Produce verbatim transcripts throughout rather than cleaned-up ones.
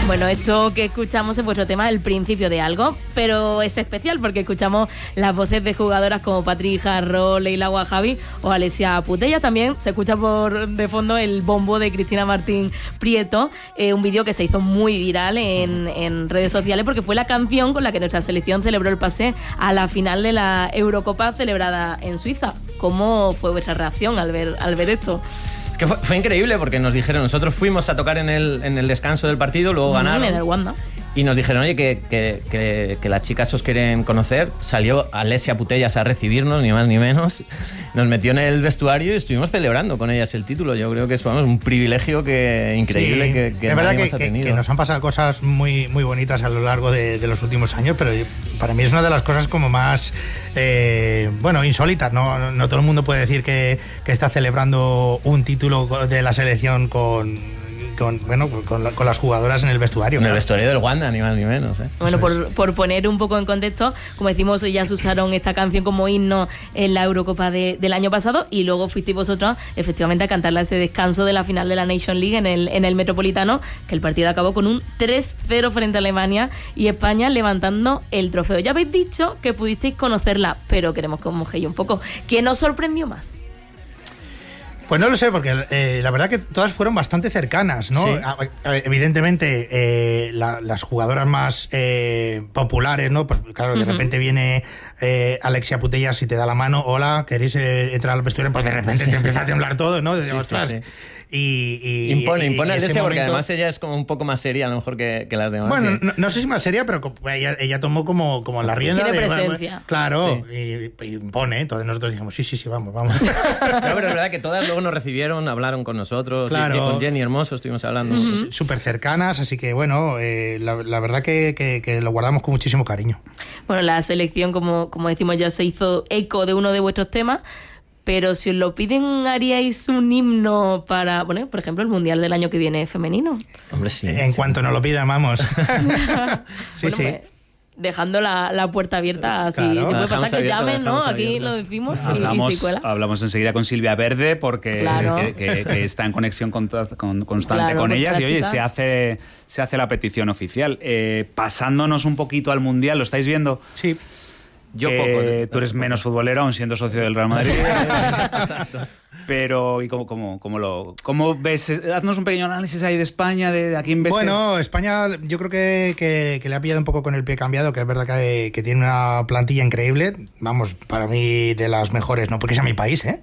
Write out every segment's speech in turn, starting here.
Bueno, esto que escuchamos en vuestro tema es el principio de algo, pero es especial porque escuchamos las voces de jugadoras como Patri Jarro, Leila Guajavi o Alessia Putellas. También se escucha por de fondo el bombo de Cristina Martín Prieto, eh, un vídeo que se hizo muy viral en, en redes sociales porque fue la canción con la que nuestra selección celebró el pase a la final de la Eurocopa celebrada en Suiza. ¿Cómo fue vuestra reacción al ver, al ver esto? Que fue, fue increíble porque nos dijeron, nosotros fuimos a tocar en el, en el descanso del partido, luego ganaron. En el Wanda. Y nos dijeron, oye, que, que, que, que las chicas os quieren conocer. Salió Alessia Putellas a recibirnos, ni más ni menos. Nos metió en el vestuario y estuvimos celebrando con ellas el título. Yo creo que es vamos, un privilegio que, increíble sí, que, que es verdad que, ha tenido. Que, que nos han pasado cosas muy, muy bonitas a lo largo de, de los últimos años, pero para mí es una de las cosas como más, eh, bueno, insólitas. No, no, no todo el mundo puede decir que, que está celebrando un título de la selección con... Con, bueno, con, la, con las jugadoras en el vestuario. En claro. el vestuario del Wanda, ni más ni menos. ¿eh? Bueno, por, por poner un poco en contexto, como decimos, ellas usaron esta canción como himno en la Eurocopa de, del año pasado y luego fuisteis vosotros efectivamente a cantarla ese descanso de la final de la Nation League en el, en el Metropolitano, que el partido acabó con un tres cero frente a Alemania y España levantando el trofeo. Ya habéis dicho que pudisteis conocerla, pero queremos que os mojéis un poco. ¿Quién os sorprendió más? Pues no lo sé, porque eh, la verdad que todas fueron bastante cercanas, ¿no? Sí. A, a, evidentemente, eh, la, las jugadoras más eh, populares, ¿no? Pues claro, de uh-huh. repente viene eh, Alessia Putellas y te da la mano, hola, ¿queréis eh, entrar al vestuario? Pues de repente sí. te empieza a temblar todo, ¿no? De sí, ostras. Sí, sí. Y, y, impone, y, impone y Alessia porque momento... además ella es como un poco más seria a lo mejor que, que las demás. Bueno, sí. no, no sé si más seria, pero ella, ella tomó como, como la rienda. Tiene de, presencia. Bueno, claro, sí. y, y impone. Entonces nosotros dijimos, sí, sí, sí, vamos, vamos. No, pero es verdad que todas luego nos recibieron, hablaron con nosotros. Claro. Con Jenny Hermoso estuvimos hablando. Uh-huh. Súper cercanas, así que bueno, eh, la, la verdad que, que, que lo guardamos con muchísimo cariño. Bueno, la selección, como, como decimos, ya se hizo eco de uno de vuestros temas. Pero si os lo piden, ¿haríais un himno para, bueno, por ejemplo, el Mundial del año que viene femenino? Hombre, sí. En sí. cuanto nos lo pidan, vamos. sí, bueno, sí. Pues, dejando la, la puerta abierta, así claro, se puede pasar que abierto, llamen, ¿no? Aquí abierto. lo decimos hablamos, y, y si cuela. Hablamos enseguida con Silvia Verde porque claro. que, que, que está en conexión con, con, constante claro, con con ellas y oye, chicas. se hace, se hace la petición oficial. Eh, pasándonos un poquito al Mundial, ¿lo estáis viendo? Sí. Yo poco. De, tú eres menos futbolero, aún siendo socio del Real Madrid. Exacto. Pero, ¿y cómo, cómo, cómo lo cómo ves? Haznos un pequeño análisis ahí de España, de, de a quién ves. Bueno, que... España yo creo que, que, que le ha pillado un poco con el pie cambiado, que es verdad que, que tiene una plantilla increíble. Vamos, para mí de las mejores, no porque sea mi país, ¿eh?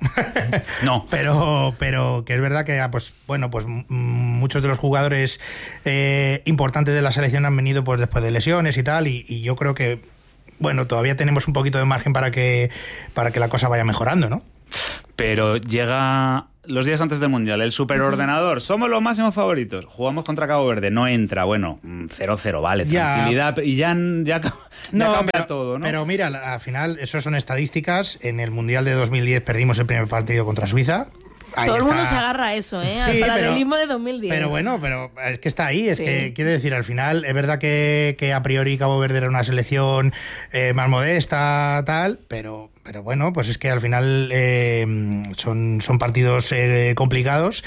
No. pero, pero que es verdad que, pues bueno, pues m- muchos de los jugadores eh, importantes de la selección han venido pues después de lesiones y tal, y, y yo creo que bueno, todavía tenemos un poquito de margen para que para que la cosa vaya mejorando, ¿no? Pero llega los días antes del Mundial, el superordenador, somos los máximos favoritos, jugamos contra Cabo Verde, no entra, bueno, cero cero, vale, ya. Tranquilidad, y ya, ya, ya no, cambia pero, todo, ¿no? Pero mira, al final, eso son estadísticas, en el Mundial de dos mil diez perdimos el primer partido contra Suiza. Ahí Todo está. el mundo se agarra a eso, ¿eh? Sí, al paralelismo pero, de dos mil diez. Pero bueno, pero es que está ahí. Es sí. que, quiero decir, al final, es verdad que, que a priori Cabo Verde era una selección eh, más modesta, tal, pero, pero bueno, pues es que al final eh, son, son partidos eh, complicados.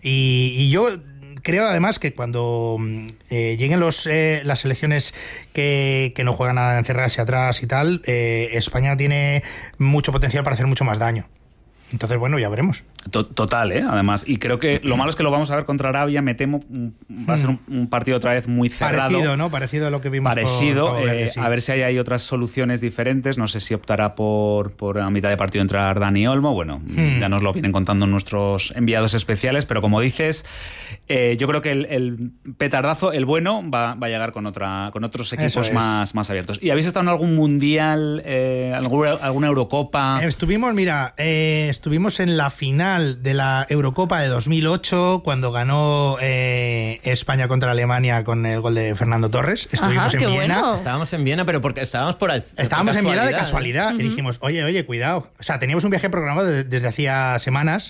Y, y yo creo además que cuando eh, lleguen los, eh, las selecciones que, que no juegan a encerrarse atrás y tal, eh, España tiene mucho potencial para hacer mucho más daño. Entonces, bueno, ya veremos. Total, ¿eh? Además, y creo que lo malo es que lo vamos a ver contra Arabia, me temo, va a ser un, un partido otra vez muy cerrado. Parecido, ¿no? Parecido a lo que vimos. Parecido, por, por Verde, eh, sí. A ver si hay, hay otras soluciones diferentes, no sé si optará por, por a mitad de partido entrar Dani Olmo, bueno, hmm. ya nos lo vienen contando nuestros enviados especiales, pero como dices, eh, yo creo que el, el petardazo, el bueno, va, va a llegar con otra con otros equipos más, más abiertos. ¿Y habéis estado en algún mundial, eh, alguna, alguna Eurocopa? Estuvimos, mira, eh, estuvimos en la final de la Eurocopa de dos mil ocho, cuando ganó eh, España contra Alemania con el gol de Fernando Torres. Estuvimos Ajá, en Viena. Bueno. Estábamos en Viena, pero porque estábamos por al, Estábamos en Viena de casualidad. casualidad. ¿eh? Y dijimos, oye, oye, cuidado. O sea, teníamos un viaje programado de, desde hacía semanas.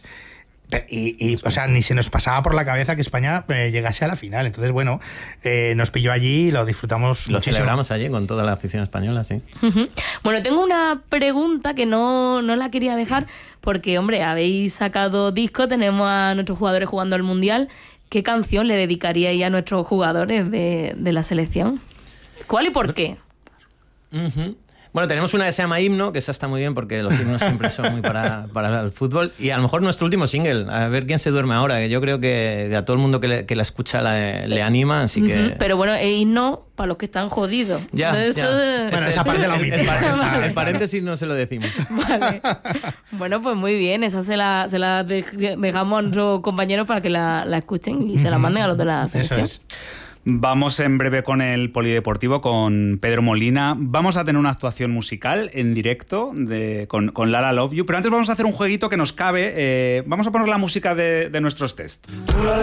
Y, y, o sea, ni se nos pasaba por la cabeza que España eh, llegase a la final. Entonces, bueno, eh, nos pilló allí y lo disfrutamos lo muchísimo. celebramos allí con toda la afición española, sí. Uh-huh. Bueno, tengo una pregunta que no, no la quería dejar porque, hombre, habéis sacado disco, tenemos a nuestros jugadores jugando al Mundial. ¿qué canción le dedicaríais a nuestros jugadores de, de la selección? ¿Cuál y por qué? Uh-huh. Bueno, tenemos una que se llama Himno, que esa está muy bien porque los himnos siempre son muy para, para el fútbol. Y a lo mejor nuestro último single, a ver quién se duerme ahora, que yo creo que a todo el mundo que, le, que la escucha la, le anima, así uh-huh. que... Pero bueno, el himno para los que están jodidos. Ya, Eso ya. De... Bueno, esa parte la omitimos. El, el, el, el paréntesis no se lo decimos. Vale. Bueno, pues muy bien, esa se la, se la dejamos a nuestros compañeros para que la, la escuchen y se la manden a los de la selección. Eso es. Vamos en breve con el polideportivo, con Pedro Molina. Vamos a tener una actuación musical en directo de, con, con Lara Love You, pero antes vamos a hacer un jueguito que nos cabe. Eh, vamos a poner la música de, de nuestros test.